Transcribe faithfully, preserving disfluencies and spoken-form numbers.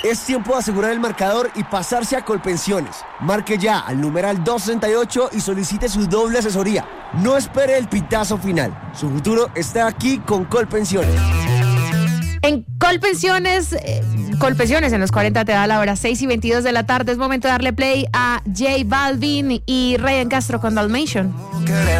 Es tiempo de asegurar el marcador y pasarse a Colpensiones. Marque ya al numeral doscientos sesenta y ocho y solicite su doble asesoría. No espere el pitazo final. Su futuro está aquí con Colpensiones. En Colpensiones, eh, Colpensiones en los cuarenta te da la hora seis y veintidós de la tarde. Es momento de darle play a J Balvin y Ryan Castro con Dalmatian.